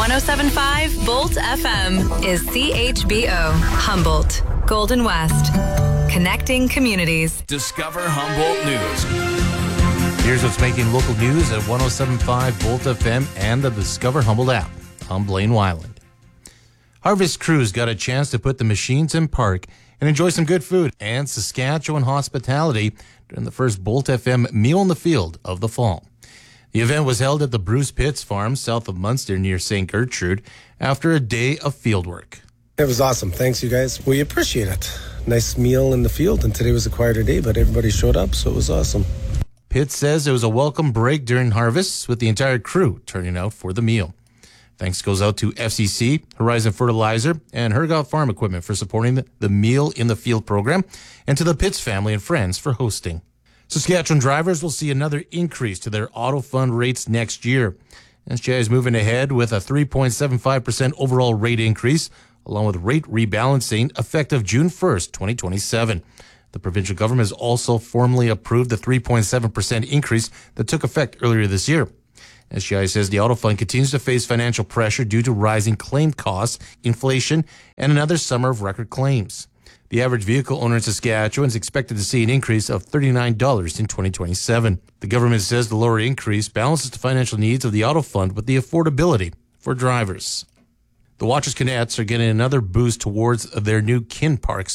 107.5 Bolt FM is CHBO, Humboldt, Golden West. Connecting communities. Discover Humboldt News. Here's what's making local news at 107.5 Bolt FM and the Discover Humboldt app. I'm Blaine Weiland. Harvest crews got a chance to put the machines in park and enjoy some good food and Saskatchewan hospitality during the first Bolt FM Meal in the Field of the fall. The event was held at the Bruce Pitts Farm south of Munster near St. Gertrude after a day of fieldwork. It was awesome. Thanks, you guys. We appreciate it. Nice meal in the field, and today was a quieter day, but everybody showed up, so it was awesome. Pitts says it was a welcome break during harvest with the entire crew turning out for the meal. Thanks goes out to FCC, Horizon Fertilizer, and Hergott Farm Equipment for supporting the Meal in the Field program, and to the Pitts family and friends for hosting. Saskatchewan drivers will see another increase to their auto fund rates next year. SGI is moving ahead with a 3.75% overall rate increase, along with rate rebalancing effective June 1st, 2027. The provincial government has also formally approved the 3.7% increase that took effect earlier this year. SGI says the auto fund continues to face financial pressure due to rising claim costs, inflation, and another summer of record claims. The average vehicle owner in Saskatchewan is expected to see an increase of $39 in 2027. The government says the lower increase balances the financial needs of the auto fund with the affordability for drivers. The Watchers Cadets are getting another boost towards their new Kin Park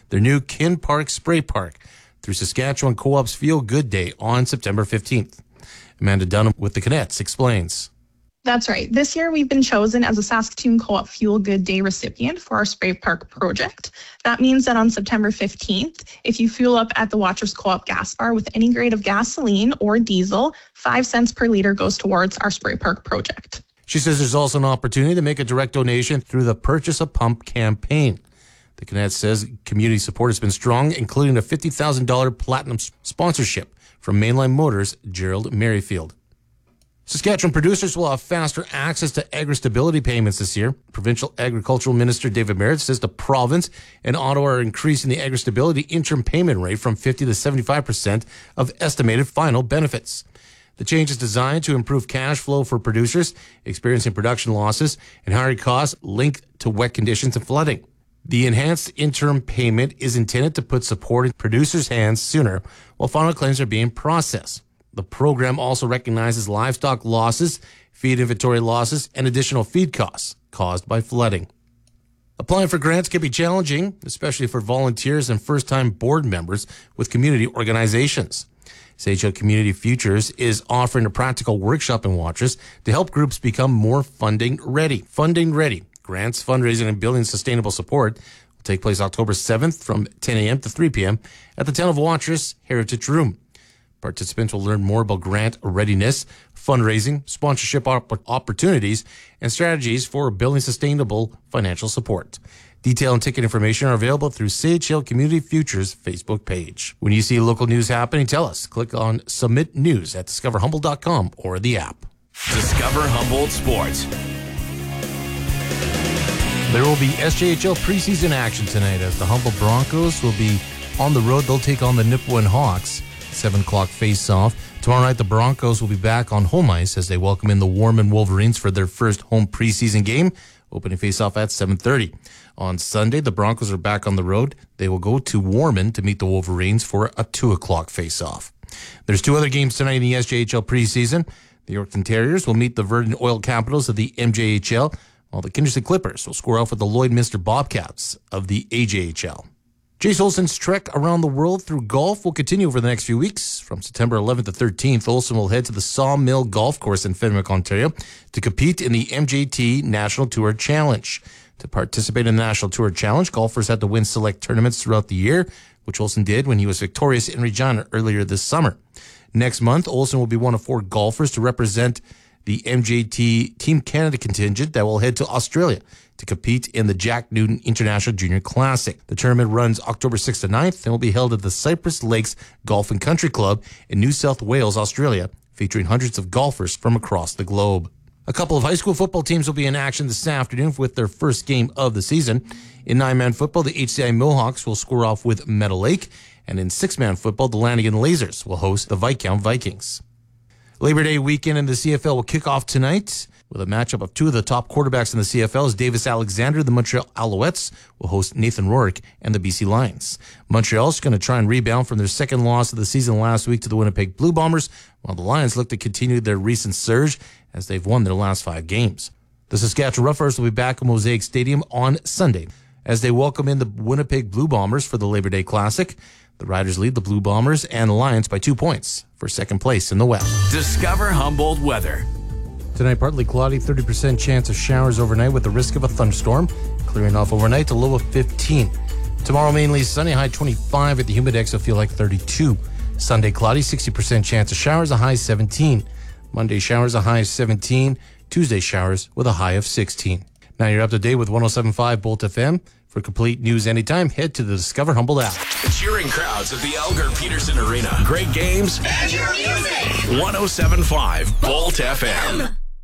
Spray Park through Saskatchewan Co-op's Feel Good Day on September 15th. Amanda Dunham with the Cadets explains. That's right. This year, we've been chosen as a Saskatoon Co-op Fuel Good Day recipient for our Spray Park project. That means that on September 15th, if you fuel up at the Watchers Co-op gas bar with any grade of gasoline or diesel, 5 cents per liter goes towards our Spray Park project. She says there's also an opportunity to make a direct donation through the Purchase a Pump campaign. The Cadet says community support has been strong, including a $50,000 platinum sponsorship from Mainline Motors' Gerald Merrifield. Saskatchewan producers will have faster access to agri-stability payments this year. Provincial Agricultural Minister David Merritt says the province and Ottawa are increasing the agri-stability interim payment rate from 50 to 75% of estimated final benefits. The change is designed to improve cash flow for producers experiencing production losses and higher costs linked to wet conditions and flooding. The enhanced interim payment is intended to put support in producers' hands sooner while final claims are being processed. The program also recognizes livestock losses, feed inventory losses, and additional feed costs caused by flooding. Applying for grants can be challenging, especially for volunteers and first-time board members with community organizations. SHL Community Futures is offering a practical workshop in Watchers to help groups become more funding ready. Funding ready. Grants, fundraising, and building sustainable support will take place October 7th from 10 a.m. to 3 p.m. at the Town of Watchers Heritage Room. Participants will learn more about grant readiness, fundraising, sponsorship opportunities, and strategies for building sustainable financial support. Detail and ticket information are available through CHL Community Futures Facebook page. When you see local news happening, tell us. Click on Submit News at discoverhumboldt.com or the app. Discover Humboldt Sports. There will be SJHL preseason action tonight as the Humboldt Broncos will be on the road. They'll take on the Nipawin Hawks. 7 o'clock face-off. Tomorrow night, the Broncos will be back on home ice as they welcome in the Warman Wolverines for their first home preseason game. Opening face-off at 7:30. On Sunday, the Broncos are back on the road. They will go to Warman to meet the Wolverines for a 2 o'clock face-off. There's 2 other games tonight in the SJHL preseason. The Yorkton Terriers will meet the Verdant Oil Capitals of the MJHL, while the Kindersley Clippers will square off with the Lloydminster Bobcats of the AJHL. Jace Olsen's trek around the world through golf will continue over the next few weeks. From September 11th to 13th, Olsen will head to the Sawmill Golf Course in Fenwick, Ontario, to compete in the MJT National Tour Challenge. To participate in the National Tour Challenge, golfers had to win select tournaments throughout the year, which Olsen did when he was victorious in Regina earlier this summer. Next month, Olsen will be one of 4 golfers to represent the MJT Team Canada contingent that will head to Australia to compete in the Jack Newton International Junior Classic. The tournament runs October 6th to 9th and will be held at the Cypress Lakes Golf and Country Club in New South Wales, Australia, featuring hundreds of golfers from across the globe. A couple of high school football teams will be in action this afternoon with their first game of the season. In 9-man football, the HCI Mohawks will square off with Meadow Lake, and in 6-man football, the Lanigan Lasers will host the Viscount Vikings. Labor Day weekend in the CFL will kick off tonight. With a matchup of two of the top quarterbacks in the CFL as Davis Alexander, the Montreal Alouettes will host Nathan Rourke and the BC Lions. Montreal's going to try and rebound from their second loss of the season last week to the Winnipeg Blue Bombers, while the Lions look to continue their recent surge as they've won their last 5 games. The Saskatchewan Roughriders will be back at Mosaic Stadium on Sunday as they welcome in the Winnipeg Blue Bombers for the Labor Day Classic. The Riders lead the Blue Bombers and the Lions by 2 points for second place in the West. Discover Humboldt weather. Tonight, partly cloudy, 30% chance of showers overnight with the risk of a thunderstorm. Clearing off overnight to low of 15. Tomorrow, mainly sunny, high 25. At the Humidex, it'll feel like 32. Sunday, cloudy, 60% chance of showers, a high 17. Monday, showers, a high of 17. Tuesday, showers with a high of 16. Now you're up to date with 107.5 Bolt FM. For complete news anytime, head to the Discover Humboldt app. Cheering crowds at the Elgar Peterson Arena. Great games. And your music. 107.5 Bolt FM.